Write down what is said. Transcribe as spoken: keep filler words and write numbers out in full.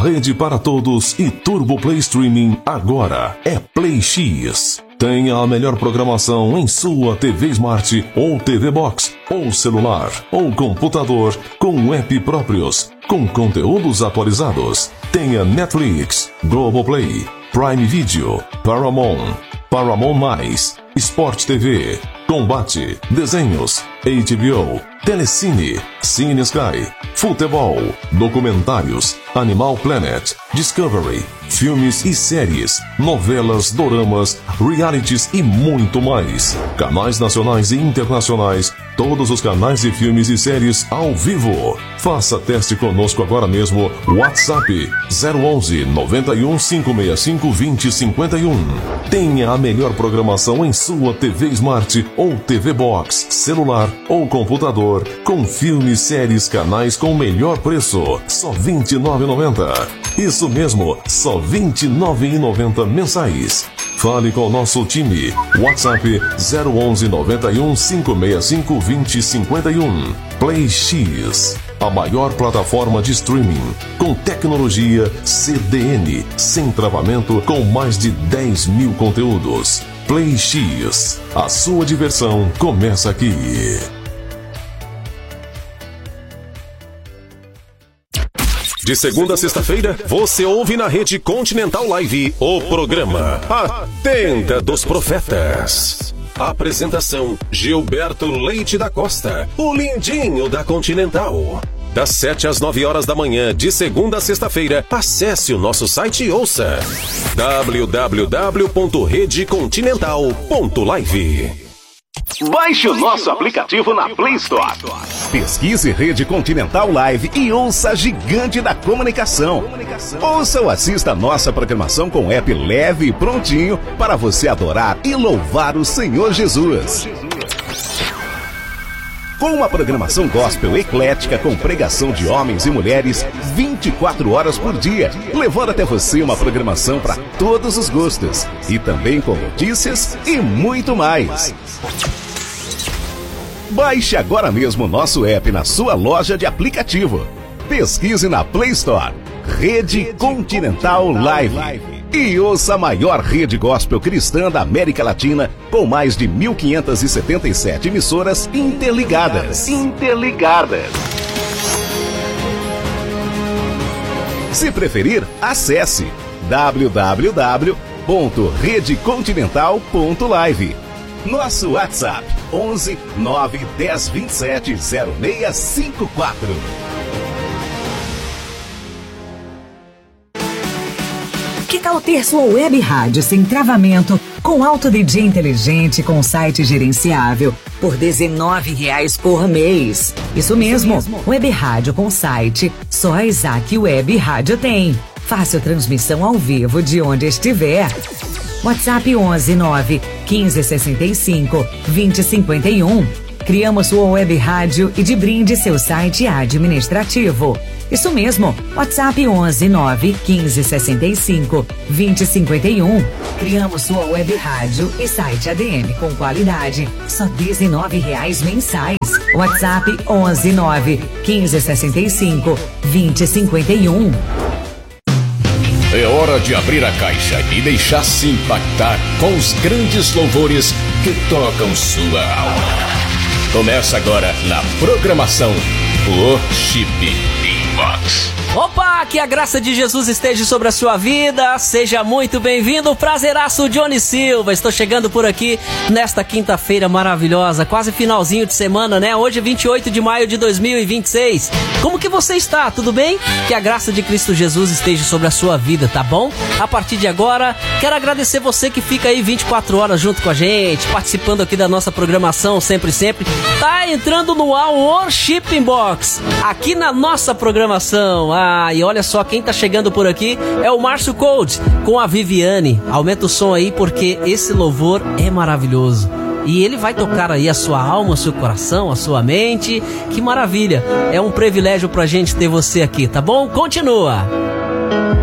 rede para todos e Turbo Play Streaming agora é Play X. Tenha a melhor programação em sua T V Smart ou T V Box, ou celular, ou computador, com app próprios, com conteúdos atualizados. Tenha Netflix, Globoplay, Prime Video, Paramount, Paramount Mais, Sport T V, Combate, Desenhos, H B O, Telecine, Cine Sky, Futebol, Documentários, Animal Planet, Discovery, filmes e séries, novelas, doramas, realities e muito mais. Canais nacionais e internacionais, todos os canais de filmes e séries ao vivo. Faça teste conosco agora mesmo. WhatsApp zero onze, noventa e um, cinco seis cinco, vinte, cinquenta e um. Tenha a melhor programação em sua T V Smart ou T V Box, celular ou computador, com filmes, séries, canais com o melhor preço, só vinte e nove reais e noventa centavos. Isso mesmo, só vinte e nove reais e noventa centavos mensais. Fale com o nosso time. WhatsApp zero onze, noventa e um, cinco seis cinco, vinte, cinquenta e um. Play X, a maior plataforma de streaming, com tecnologia C D N, sem travamento, com mais de dez mil conteúdos. Play X, a sua diversão começa aqui. De segunda a sexta-feira, você ouve na Rede Continental Live o programa A Tenda dos Profetas. Apresentação: Gilberto Leite da Costa, o lindinho da Continental. Das sete às nove horas da manhã, de segunda a sexta-feira, acesse o nosso site e ouça w w w ponto rede continental ponto live. Baixe o nosso aplicativo na Play Store. Pesquise Rede Continental Live e ouça a gigante da comunicação. Ouça ou assista a nossa programação com app leve e prontinho para você adorar e louvar o Senhor Jesus. Com uma programação gospel eclética com pregação de homens e mulheres vinte e quatro horas por dia, levando até você uma programação para todos os gostos e também com notícias e muito mais. Baixe agora mesmo o nosso app na sua loja de aplicativo. Pesquise na Play Store Rede Continental Live e ouça a maior rede gospel cristã da América Latina, com mais de mil quinhentas e setenta e sete emissoras interligadas. Interligadas. Se preferir, acesse w w w ponto rede continental ponto live. Nosso WhatsApp onze, nove, dez, vinte e sete, zero seis cinco quatro. Que tal ter sua web rádio sem travamento, com alto D J inteligente, com site gerenciável, por dezenove reais por mês? Isso mesmo, Isso mesmo. Web rádio com site, só a Isaac Web Rádio tem. Fácil transmissão ao vivo de onde estiver. WhatsApp onze, nove, quinze, sessenta e cinco, vinte, cinquenta e um. Criamos sua web rádio e de brinde seu site administrativo. Isso mesmo, WhatsApp onze, nove, quinze, sessenta e cinco, vinte, cinquenta e um. Criamos sua web rádio e site A D M com qualidade, só dezenove reais mensais. WhatsApp onze, nove, quinze, sessenta e cinco, vinte, cinquenta e um. É hora de abrir a caixa e deixar-se impactar com os grandes louvores que tocam sua alma. Começa agora na programação Worship Inbox. Opa, que a graça de Jesus esteja sobre a sua vida. Seja muito bem-vindo, prazeraço Johnny Silva. Estou chegando por aqui nesta quinta-feira maravilhosa, quase finalzinho de semana, né? Hoje é vinte e oito de maio de dois mil e vinte e seis. Como que você está? Tudo bem? Que a graça de Cristo Jesus esteja sobre a sua vida, tá bom? A partir de agora, quero agradecer você que fica aí vinte e quatro horas junto com a gente, participando aqui da nossa programação, sempre, sempre. Tá entrando no ar o Worship Inbox, aqui na nossa programação. Ah, e olha só, quem tá chegando por aqui é o Márcio Cold com a Viviane. Aumenta o som aí, porque esse louvor é maravilhoso. E ele vai tocar aí a sua alma, o seu coração, a sua mente. Que maravilha! É um privilégio pra gente ter você aqui, tá bom? Continua!